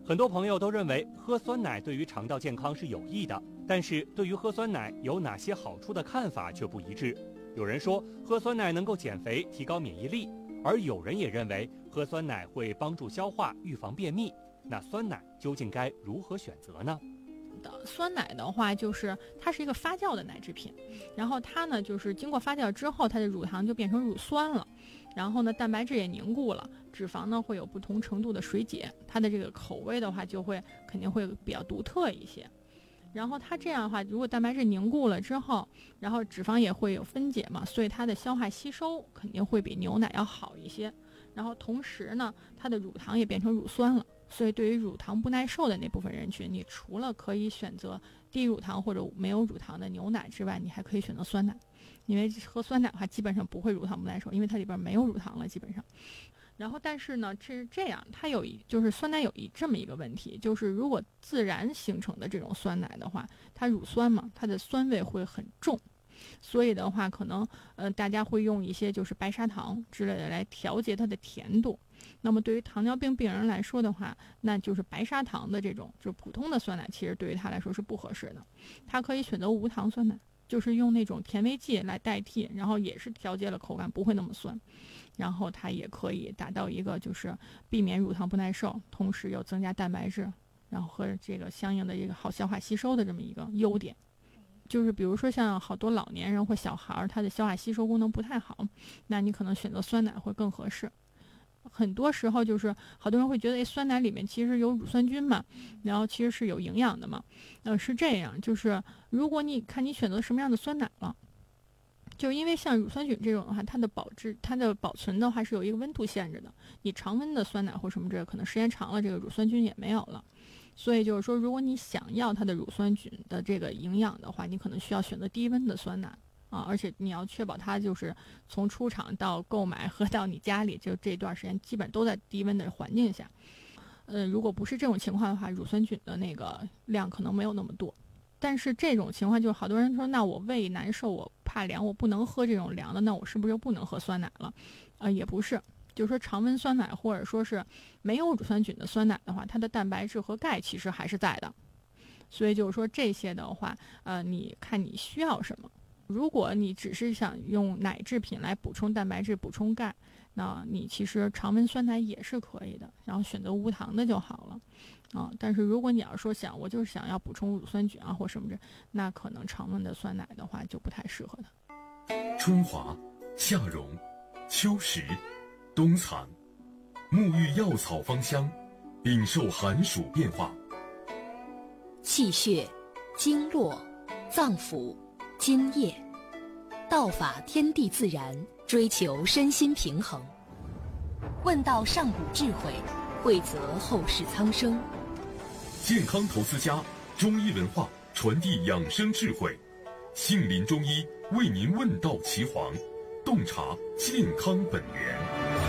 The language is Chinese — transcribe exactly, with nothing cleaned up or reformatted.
很多朋友都认为喝酸奶对于肠道健康是有益的，但是对于喝酸奶有哪些好处的看法却不一致。有人说喝酸奶能够减肥、提高免疫力，而有人也认为喝酸奶会帮助消化、预防便秘。那酸奶究竟该如何选择呢？ 酸奶的话，就是它是一个发酵的奶制品，然后它呢就是经过发酵之后，它的乳糖就变成乳酸了，然后呢蛋白质也凝固了，脂肪呢会有不同程度的水解，它的这个口味的话就会肯定会比较独特一些。然后它这样的话，如果蛋白质凝固了之后，然后脂肪也会有分解嘛，所以它的消化吸收肯定会比牛奶要好一些。然后同时呢，它的乳糖也变成乳酸了，所以对于乳糖不耐受的那部分人群，你除了可以选择低乳糖或者没有乳糖的牛奶之外，你还可以选择酸奶，因为喝酸奶的话基本上不会乳糖不耐受，因为它里边没有乳糖了基本上。然后但是呢是这样，它有一就是酸奶有一这么一个问题，就是如果自然形成的这种酸奶的话，它乳酸嘛，它的酸味会很重，所以的话可能呃大家会用一些就是白砂糖之类的来调节它的甜度。那么对于糖尿病病人来说的话，那就是白砂糖的这种就普通的酸奶其实对于他来说是不合适的，他可以选择无糖酸奶，就是用那种甜味剂来代替，然后也是调节了口感不会那么酸，然后它也可以达到一个就是避免乳糖不耐受，同时又增加蛋白质，然后和这个相应的一个好消化吸收的这么一个优点。就是比如说像好多老年人或小孩他的消化吸收功能不太好，那你可能选择酸奶会更合适。很多时候就是好多人会觉得诶酸奶里面其实有乳酸菌嘛，然后其实是有营养的嘛。呃，是这样，就是如果你看你选择什么样的酸奶了，就是因为像乳酸菌这种的话，它的保质它的保存的话是有一个温度限制的，你常温的酸奶或什么这个可能时间长了这个乳酸菌也没有了，所以就是说如果你想要它的乳酸菌的这个营养的话，你可能需要选择低温的酸奶啊，而且你要确保它就是从出厂到购买喝到你家里，就这段时间基本都在低温的环境下。呃，如果不是这种情况的话，乳酸菌的那个量可能没有那么多。但是这种情况就是好多人说，那我胃难受，我怕凉，我不能喝这种凉的，那我是不是就不能喝酸奶了？呃，也不是，就是说常温酸奶或者说是没有乳酸菌的酸奶的话，它的蛋白质和钙其实还是在的。所以就是说这些的话，呃，你看你需要什么。如果你只是想用奶制品来补充蛋白质、补充钙，那你其实常温酸奶也是可以的，然后选择无糖的就好了啊。但是如果你要说想我就是想要补充乳酸菌啊或什么的，那可能常温的酸奶的话就不太适合它。 春华、夏蓉、秋实、冬藏，沐浴药草芳香，禀受寒暑变化。 气血、经络、脏腑、津液，道法天地自然，追求身心平衡。问道上古智慧，惠泽后世苍生。 健康投资家，中医文化传递养生智慧，杏林中医为您问道岐黄，洞察健康本源。